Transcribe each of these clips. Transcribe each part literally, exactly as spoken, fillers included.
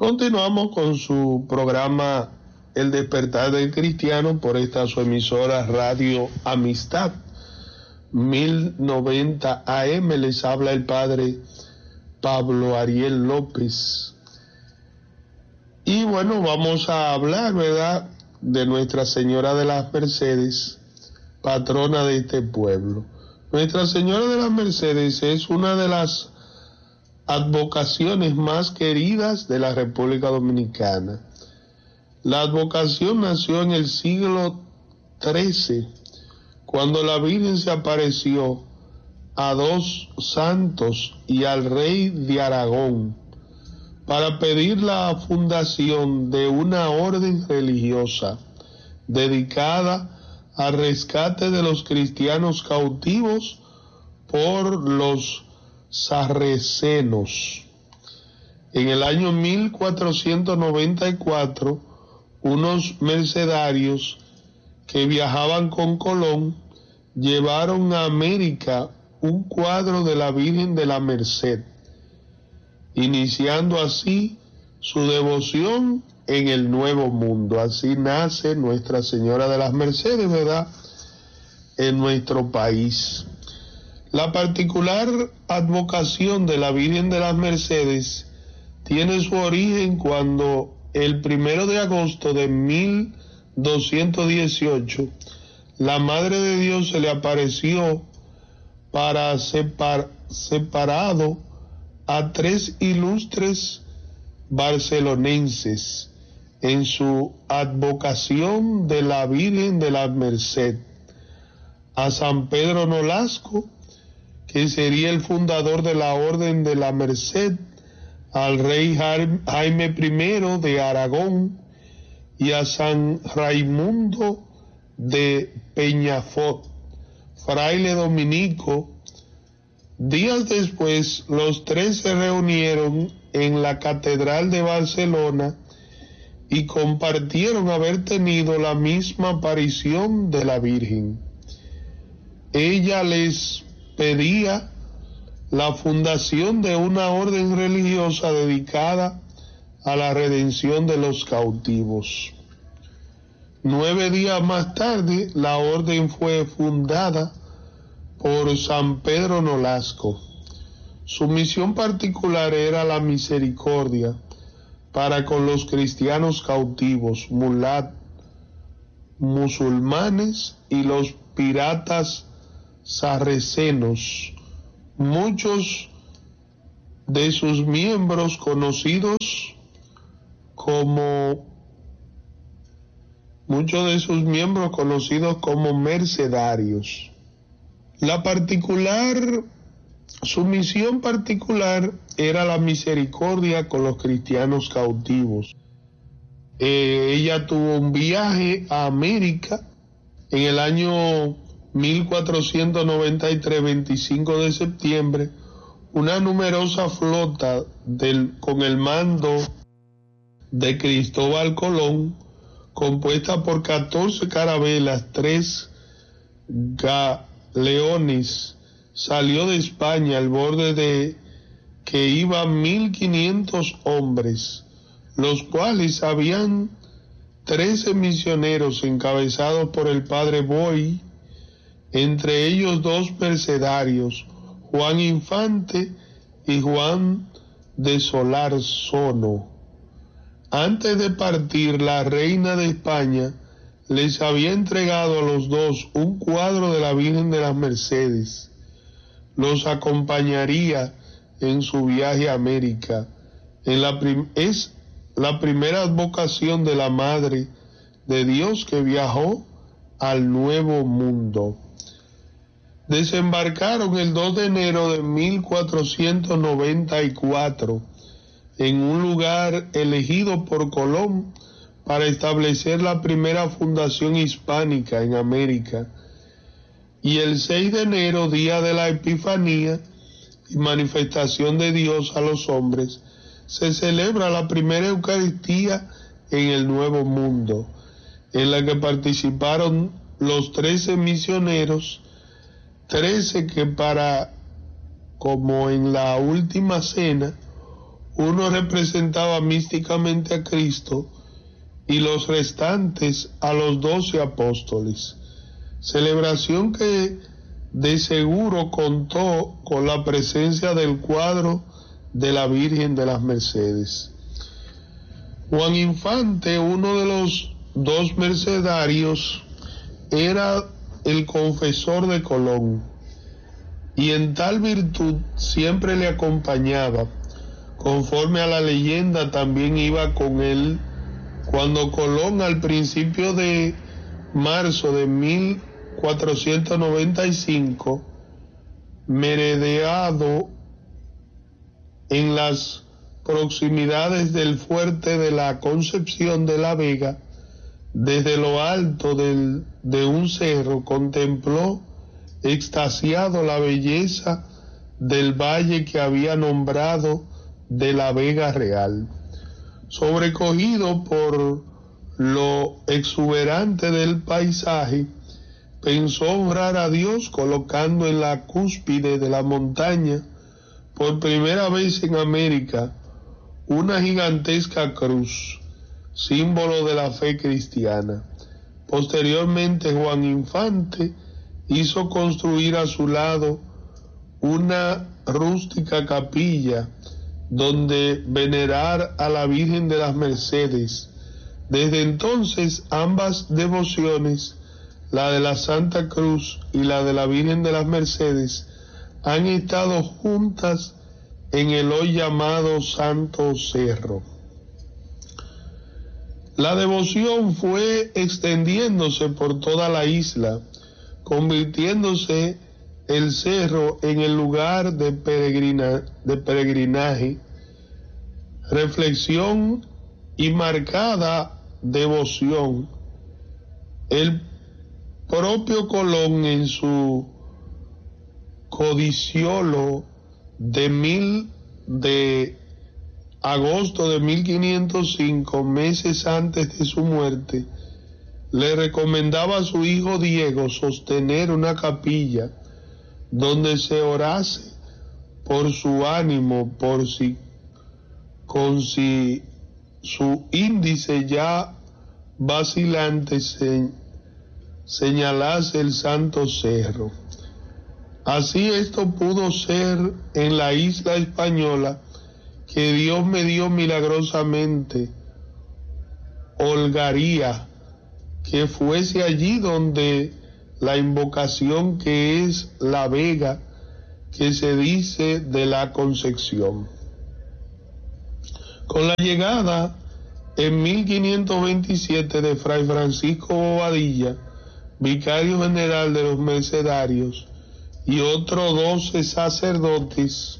Continuamos con su programa El Despertar del Cristiano por esta su emisora Radio Amistad mil noventa A M. Les habla el padre Pablo Ariel López. Y bueno, vamos a hablar, ¿verdad?, de Nuestra Señora de las Mercedes, patrona de este pueblo. Nuestra Señora de las Mercedes es una de las advocaciones más queridas de la República Dominicana. La advocación nació en el siglo trece, cuando la Virgen se apareció a dos santos y al rey de Aragón para pedir la fundación de una orden religiosa dedicada al rescate de los cristianos cautivos por los sarracenos. En el año mil cuatrocientos noventa y cuatro, unos mercedarios que viajaban con Colón llevaron a América un cuadro de la Virgen de la Merced, iniciando así su devoción en el Nuevo Mundo. Así nace Nuestra Señora de las Mercedes, ¿verdad?, en nuestro país. La particular advocación de la Virgen de las Mercedes tiene su origen cuando el primero de agosto de mil doscientos dieciocho, la Madre de Dios se le apareció para separ, separado a tres ilustres barcelonenses en su advocación de la Virgen de la Merced: a San Pedro Nolasco, que sería el fundador de la Orden de la Merced, al rey Jaime I de Aragón y a San Raimundo de Peñafort, fraile dominico. Días después, los tres se reunieron en la Catedral de Barcelona y compartieron haber tenido la misma aparición de la Virgen. Ella les pedía la fundación de una orden religiosa dedicada a la redención de los cautivos. Nueve días más tarde, la orden fue fundada por San Pedro Nolasco. Su misión particular era la misericordia para con los cristianos cautivos, mulat, musulmanes y los piratas sarracenos. Muchos de sus miembros conocidos como muchos de sus miembros conocidos como mercedarios. La particular, su misión particular era la misericordia con los cristianos cautivos. Eh, ella tuvo un viaje a América en el año mil cuatrocientos noventa y tres, veinticinco de septiembre. Una numerosa flota del, con el mando de Cristóbal Colón, compuesta por catorce carabelas, tres galeones, salió de España al borde de que iban mil quinientos hombres, los cuales habían trece misioneros encabezados por el padre Boy, entre ellos dos mercedarios, Juan Infante y Juan de Solarzono. Antes de partir, la reina de España les había entregado a los dos un cuadro de la Virgen de las Mercedes. Los acompañaría en su viaje a América. En la prim- es la primera advocación de la Madre de Dios que viajó al Nuevo Mundo. Desembarcaron el dos de enero de mil cuatrocientos noventa y cuatro en un lugar elegido por Colón para establecer la primera fundación hispánica en América. Y el seis de enero, día de la Epifanía y manifestación de Dios a los hombres, se celebra la primera Eucaristía en el Nuevo Mundo, en la que participaron los trece misioneros, trece que para, como en la última cena, Uno representaba místicamente a Cristo y los restantes a los doce apóstoles. Celebración que de seguro contó con la presencia del cuadro de la Virgen de las Mercedes. Juan Infante, uno de los dos mercedarios, era el confesor de Colón, y en tal virtud siempre le acompañaba. Conforme a la leyenda, también iba con él cuando Colón, al principio de marzo de mil cuatrocientos noventa y cinco, merodeado en las proximidades del fuerte de la Concepción de la Vega, desde lo alto del, de un cerro, contempló extasiado la belleza del valle que había nombrado de la Vega Real. Sobrecogido por lo exuberante del paisaje, pensó honrar a Dios colocando en la cúspide de la montaña, por primera vez en América, una gigantesca cruz, símbolo de la fe cristiana. Posteriormente, Juan Infante hizo construir a su lado una rústica capilla donde venerar a la Virgen de las Mercedes. Desde entonces, ambas devociones, la de la Santa Cruz y la de la Virgen de las Mercedes, han estado juntas en el hoy llamado Santo Cerro. La devoción fue extendiéndose por toda la isla, convirtiéndose el cerro en el lugar de, peregrina, de peregrinaje, reflexión y marcada devoción. El propio Colón, en su codiciolo de mil de agosto de mil quinientos cinco, meses antes de su muerte, le recomendaba a su hijo Diego sostener una capilla donde se orase por su ánimo, por si con si su índice ya vacilante se señalase el Santo Cerro. Así esto pudo ser en la isla española, que Dios me dio milagrosamente, holgaría, que fuese allí donde la invocación que es la Vega, que se dice de la Concepción. Con la llegada en mil quinientos veintisiete de Fray Francisco Bobadilla, vicario general de los mercedarios, y otros doce sacerdotes,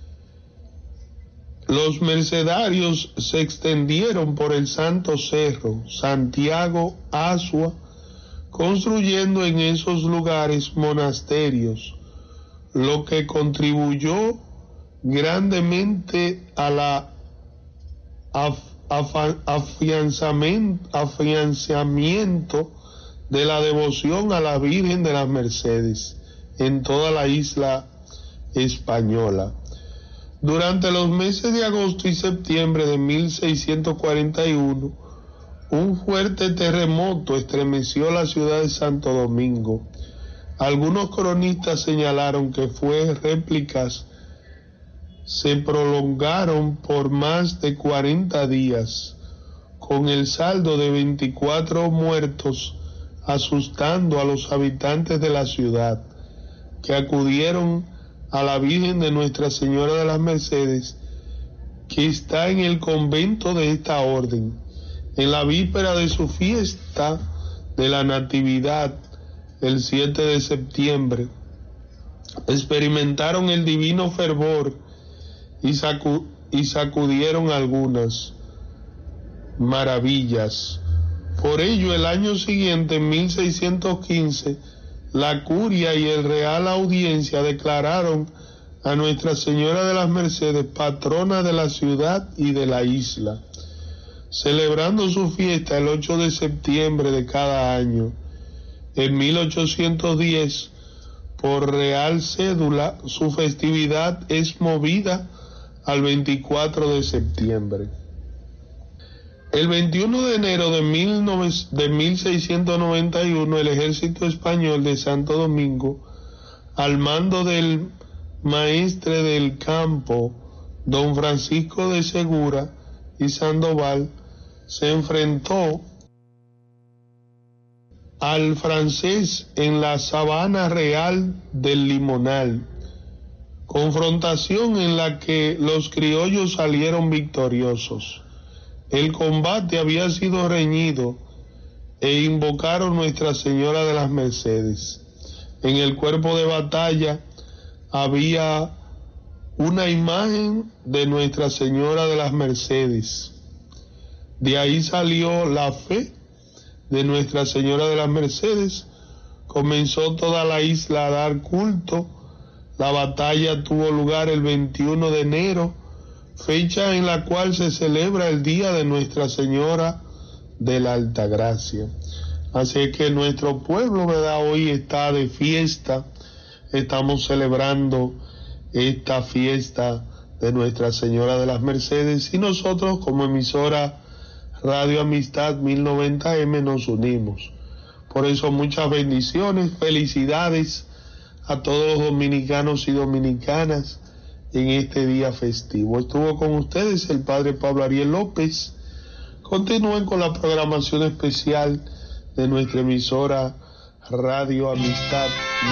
los mercedarios se extendieron por el Santo Cerro, Santiago, Asua, construyendo en esos lugares monasterios, lo que contribuyó grandemente a la af, af, afianzamiento, afianzamiento de la devoción a la Virgen de las Mercedes en toda la isla española. Durante los meses de agosto y septiembre de mil seiscientos cuarenta y uno, un fuerte terremoto estremeció la ciudad de Santo Domingo. Algunos cronistas señalaron que fue réplicas se prolongaron por más de cuarenta días, con el saldo de veinticuatro muertos, asustando a los habitantes de la ciudad, que acudieron a la Virgen de Nuestra Señora de las Mercedes, que está en el convento de esta orden. En la víspera de su fiesta de la Natividad, el siete de septiembre, experimentaron el divino fervor y, sacu y sacudieron algunas maravillas. Por ello, el año siguiente, en mil seiscientos quince, la curia y el Real Audiencia declararon a Nuestra Señora de las Mercedes patrona de la ciudad y de la isla, celebrando su fiesta el ocho de septiembre de cada año. En mil ochocientos diez, por real cédula, su festividad es movida al veinticuatro de septiembre. El veintiuno de enero de, mil seiscientos noventa y uno, el ejército español de Santo Domingo, al mando del maestre del campo, don Francisco de Segura y Sandoval, se enfrentó al francés en la sabana real del Limonal, confrontación en la que los criollos salieron victoriosos. El combate había sido reñido e invocaron Nuestra Señora de las Mercedes. En el cuerpo de batalla había una imagen de Nuestra Señora de las Mercedes. De ahí salió la fe de Nuestra Señora de las Mercedes. Comenzó toda la isla a dar culto. La batalla tuvo lugar el veintiuno de enero, fecha en la cual se celebra el Día de Nuestra Señora de la Altagracia. Así que nuestro pueblo, ¿verdad?, hoy está de fiesta. Estamos celebrando esta fiesta de Nuestra Señora de las Mercedes y nosotros como emisora Radio Amistad mil noventa eme nos unimos. Por eso muchas bendiciones, felicidades a todos los dominicanos y dominicanas en este día festivo. Estuvo con ustedes el Padre Pablo Ariel López. Continúen con la programación especial de nuestra emisora Radio Amistad.